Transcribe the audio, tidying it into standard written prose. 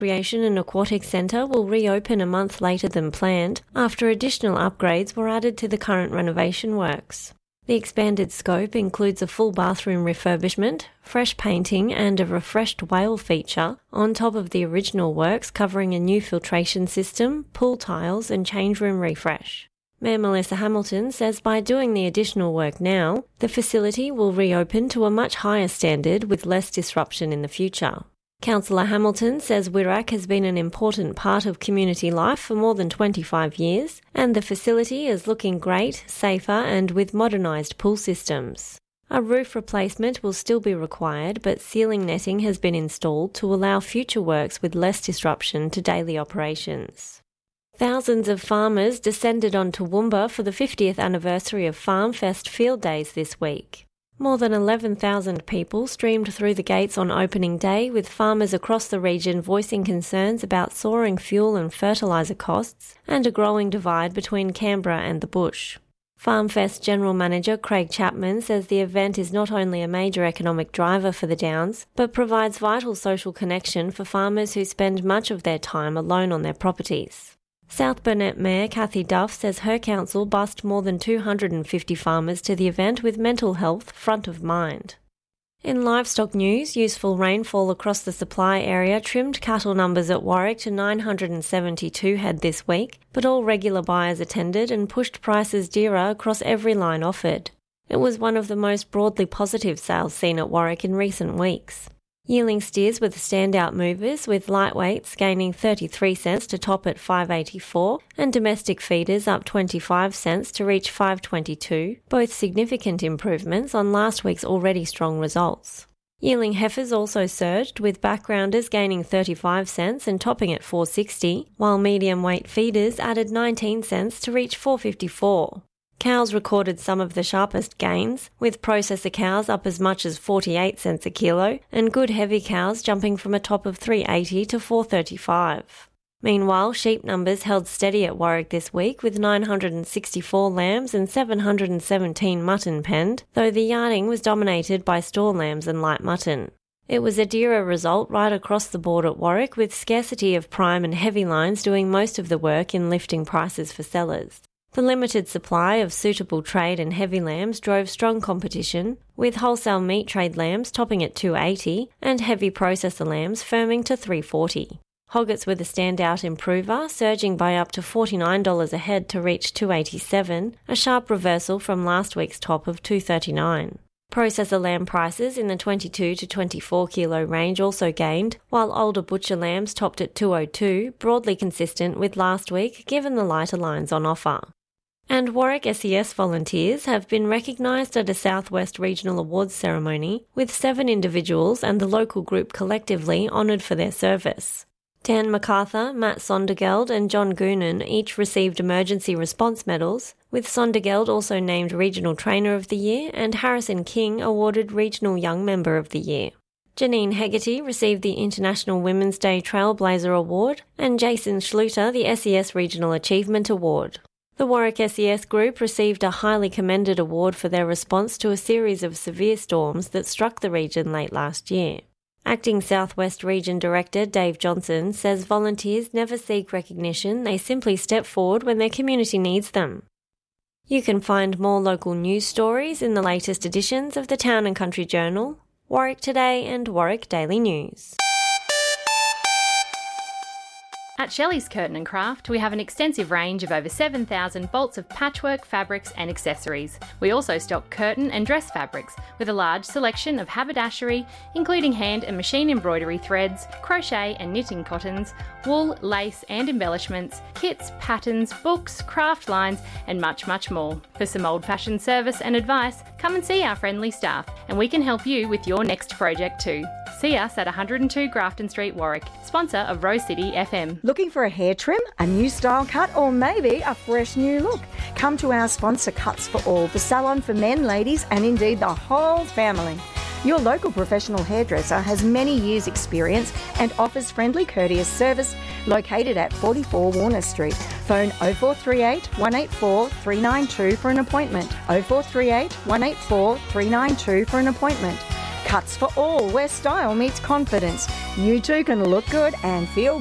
Recreation and Aquatic Centre will reopen a month later than planned after additional upgrades were added to the current renovation works. The expanded scope includes a full bathroom refurbishment, fresh painting and a refreshed whale feature on top of the original works covering a new filtration system, pool tiles and change room refresh. Mayor Melissa Hamilton says by doing the additional work now, the facility will reopen to a much higher standard with less disruption in the future. Councillor Hamilton says Wirac has been an important part of community life for more than 25 years, and the facility is looking great, safer and with modernised pool systems. A roof replacement will still be required, but ceiling netting has been installed to allow future works with less disruption to daily operations. Thousands of farmers descended on Toowoomba for the 50th anniversary of FarmFest Field Days this week. More than 11,000 people streamed through the gates on opening day, with farmers across the region voicing concerns about soaring fuel and fertiliser costs and a growing divide between Canberra and the bush. FarmFest General Manager Craig Chapman says the event is not only a major economic driver for the Downs, but provides vital social connection for farmers who spend much of their time alone on their properties. South Burnett Mayor Kathy Duff says her council bussed more than 250 farmers to the event with mental health front of mind. In livestock news, useful rainfall across the supply area trimmed cattle numbers at Warwick to 972 head this week, but all regular buyers attended and pushed prices dearer across every line offered. It was one of the most broadly positive sales seen at Warwick in recent weeks. Yearling steers were the standout movers, with lightweights gaining 33 cents to top at $5.84 and domestic feeders up 25 cents to reach $5.22, both significant improvements on last week's already strong results. Yearling heifers also surged, with backgrounders gaining 35 cents and topping at $4.60, while medium weight feeders added 19 cents to reach $4.54. Cows recorded some of the sharpest gains, with processor cows up as much as 48 cents a kilo and good heavy cows jumping from a top of $3.80 to $4.35. Meanwhile, sheep numbers held steady at Warwick this week, with 964 lambs and 717 mutton penned, though the yarding was dominated by store lambs and light mutton. It was a dearer result right across the board at Warwick, with scarcity of prime and heavy lines doing most of the work in lifting prices for sellers. The limited supply of suitable trade and heavy lambs drove strong competition, with wholesale meat trade lambs topping at $2.80 and heavy processor lambs firming to $3.40. Hoggets were the standout improver, surging by up to $49 a head to reach $2.87, a sharp reversal from last week's top of $2.39. Processor lamb prices in the 22 to 24 kilo range also gained, while older butcher lambs topped at $2.02, broadly consistent with last week given the lighter lines on offer. And Warwick SES volunteers have been recognised at a Southwest Regional Awards ceremony, with 7 individuals and the local group collectively honoured for their service. Dan MacArthur, Matt Sondergeld and John Goonan each received emergency response medals, with Sondergeld also named Regional Trainer of the Year and Harrison King awarded Regional Young Member of the Year. Janine Hegarty received the International Women's Day Trailblazer Award and Jason Schluter the SES Regional Achievement Award. The Warwick SES Group received a highly commended award for their response to a series of severe storms that struck the region late last year. Acting Southwest Region Director Dave Johnson says volunteers never seek recognition, they simply step forward when their community needs them. You can find more local news stories in the latest editions of the Town and Country Journal, Warwick Today and Warwick Daily News. At Shelley's Curtain & Craft, we have an extensive range of over 7,000 bolts of patchwork, fabrics and accessories. We also stock curtain and dress fabrics with a large selection of haberdashery, including hand and machine embroidery threads, crochet and knitting cottons, wool, lace and embellishments, kits, patterns, books, craft lines and much, much more. For some old-fashioned service and advice, come and see our friendly staff and we can help you with your next project too. See us at 102 Grafton Street, Warwick, sponsor of Rose City FM. Looking for a hair trim, a new style cut, or maybe a fresh new look? Come to our sponsor Cuts for All, the salon for men, ladies, and indeed the whole family. Your local professional hairdresser has many years' experience and offers friendly, courteous service located at 44 Warner Street. Phone 0438 184 392 for an appointment. 0438 184 392 for an appointment. Cuts for All, where style meets confidence. You too can look good and feel